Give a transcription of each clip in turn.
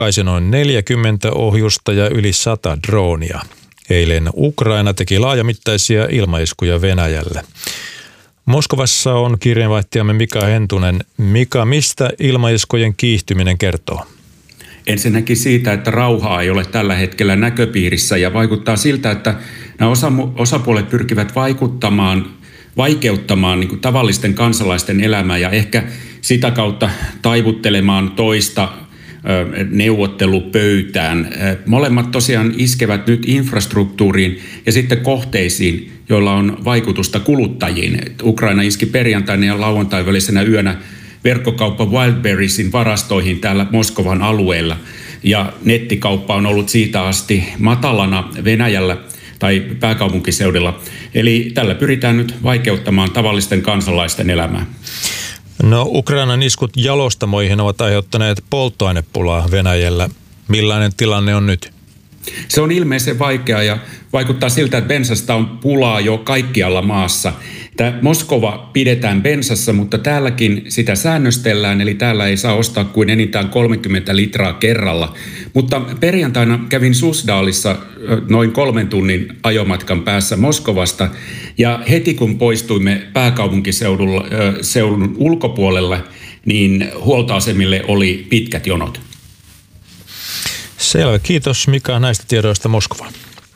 uppaisi noin 40 ohjusta ja yli 100 droonia. Eilen Ukraina teki laajamittaisia ilmaiskuja Venäjälle. Moskovassa on kirjeenvaihtajamme Mika Hentunen. Mika, mistä ilmaiskujen kiihtyminen kertoo? Ensinnäkin siitä, että rauhaa ei ole tällä hetkellä näköpiirissä ja vaikuttaa siltä, että nämä osapuolet pyrkivät vaikeuttamaan niin kuin tavallisten kansalaisten elämää ja ehkä sitä kautta taivuttelemaan toista neuvottelupöytään. Molemmat tosiaan iskevät nyt infrastruktuuriin ja sitten kohteisiin, joilla on vaikutusta kuluttajiin. Ukraina iski perjantaina ja lauantain välisenä yönä verkkokauppa Wildberriesin varastoihin täällä Moskovan alueella. Ja nettikauppa on ollut siitä asti matalana Venäjällä tai pääkaupunkiseudulla. Eli tällä pyritään nyt vaikeuttamaan tavallisten kansalaisten elämää. No, Ukrainan iskut jalostamoihin ovat aiheuttaneet polttoainepulaa Venäjällä. Millainen tilanne on nyt? Se on ilmeisen vaikea ja vaikuttaa siltä, että bensasta on pulaa jo kaikkialla maassa. Moskova pidetään bensassa, mutta täälläkin sitä säännöstellään, eli täällä ei saa ostaa kuin enintään 30 litraa kerralla. Mutta perjantaina kävin Susdalissa noin 3 tunnin ajomatkan päässä Moskovasta, ja heti kun poistuimme pääkaupunkiseudun ulkopuolelle, niin huoltoasemille oli pitkät jonot. Selvä. Kiitos Mika näistä tiedoista Moskovaan.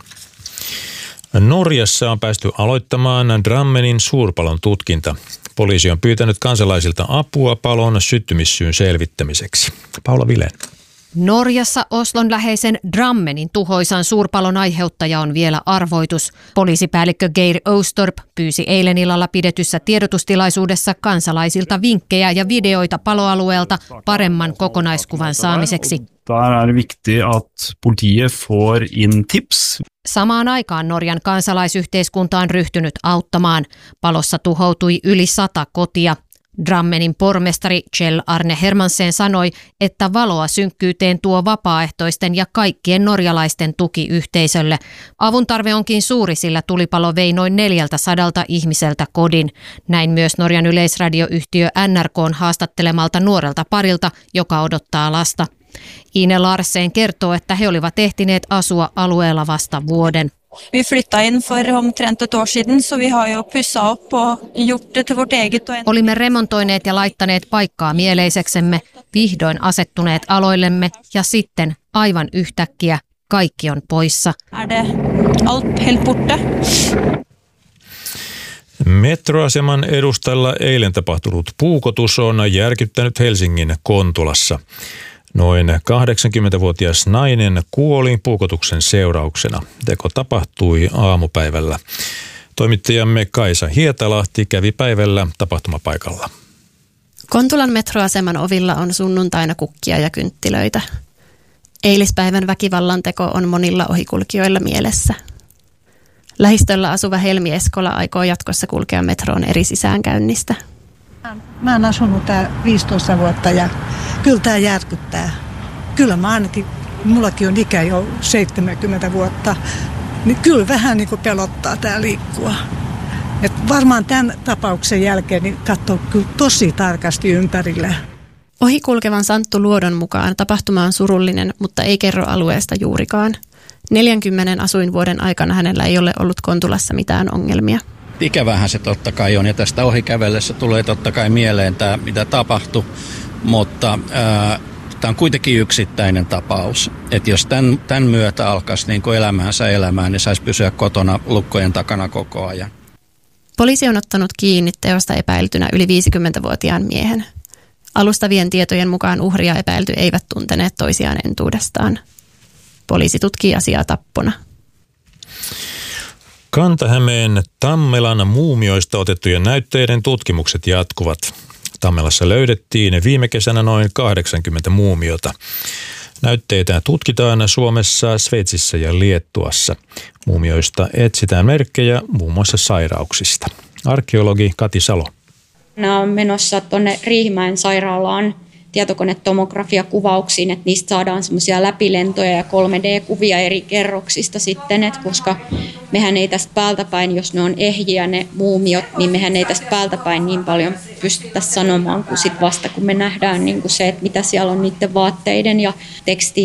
Norjassa on päästy aloittamaan Drammenin suurpalon tutkinta. Poliisi on pyytänyt kansalaisilta apua palon syttymissyyn selvittämiseksi. Paula Vilén. Norjassa Oslon läheisen Drammenin tuhoisan suurpalon aiheuttaja on vielä arvoitus. Poliisipäällikkö Geir Oustorp pyysi eilen illalla pidetyssä tiedotustilaisuudessa kansalaisilta vinkkejä ja videoita paloalueelta paremman kokonaiskuvan saamiseksi. Der er det viktig at politiet får inn tips. Samaan aikaan Norjan kansalaisyhteiskunta on ryhtynyt auttamaan. Palossa tuhoutui yli 100 kotia. Drammenin pormestari Kjell Arne Hermansen sanoi, että valoa synkkyyteen tuo vapaaehtoisten ja kaikkien norjalaisten tuki yhteisölle. Avun tarve onkin suuri, sillä tulipalo vei noin 400 ihmiseltä kodin. Näin myös Norjan yleisradioyhtiö NRK:n haastattelemalta nuorelta parilta, joka odottaa lasta. Ine Larsen kertoo, että he olivat ehtineet asua alueella vasta vuoden. Vi flyttade in för omtrent ett år sedan, så vi har ju pussat upp och gjort det till vårt eget. Olimme remontoineet ja laittaneet paikkaa mieleiseksemme, vihdoin asettuneet aloillemme ja sitten aivan yhtäkkiä kaikki on poissa. Är det allt helt borta? Metroaseman edustalla eilen tapahtunut puukotus on järkyttänyt Helsingin Kontulassa. Noin 80-vuotias nainen kuoli puukotuksen seurauksena. Teko tapahtui aamupäivällä. Toimittajamme Kaisa Hietalahti kävi päivällä tapahtumapaikalla. Kontulan metroaseman ovilla on sunnuntaina kukkia ja kynttilöitä. Eilispäivän väkivallan teko on monilla ohikulkijoilla mielessä. Lähistöllä asuva Helmi Eskola aikoo jatkossa kulkea metroon eri sisäänkäynnistä. Mä oon asunut tää 15 vuotta ja kyllä tää järkyttää. Kyllä mä ainakin, mullakin on ikä jo 70 vuotta, niin kyllä vähän niin kuin pelottaa tää liikkua. Et varmaan tämän tapauksen jälkeen niin katsoo kyllä tosi tarkasti ympärille. Ohikulkevan Santtu Luodon mukaan tapahtuma on surullinen, mutta ei kerro alueesta juurikaan. 40 asuinvuoden aikana hänellä ei ole ollut Kontulassa mitään ongelmia. Ikävähän se totta kai on ja tästä ohikävellessä tulee totta kai mieleen tämä, mitä tapahtui, mutta tämä on kuitenkin yksittäinen tapaus. Että jos tämän myötä alkaisi niin kuin elämäänsä elämään, niin saisi pysyä kotona lukkojen takana koko ajan. Poliisi on ottanut kiinni teosta epäiltynä yli 50-vuotiaan miehen. Alustavien tietojen mukaan uhri ja epäilty eivät tunteneet toisiaan entuudestaan. Poliisi tutkii asiaa tappona. Kanta-Hämeen Tammelan muumioista otettujen näytteiden tutkimukset jatkuvat. Tammelassa löydettiin viime kesänä noin 80 muumiota. Näytteitä tutkitaan Suomessa, Sveitsissä ja Liettuassa. Muumioista etsitään merkkejä muun muassa sairauksista. Arkeologi Kati Salo. Nämä on menossa tuonne Riihimäen sairaalaan tietokonetomografiakuvauksiin, että niistä saadaan semmoisia läpilentoja ja 3D-kuvia eri kerroksista sitten, että koska mehän ei tästä päältäpäin, jos ne on ehjiä ne muumiot, niin mehän ei tästä päältäpäin niin paljon pystytä sanomaan kuin sit vasta kun me nähdään niin kuin se, että mitä siellä on niiden vaatteiden ja tekstiin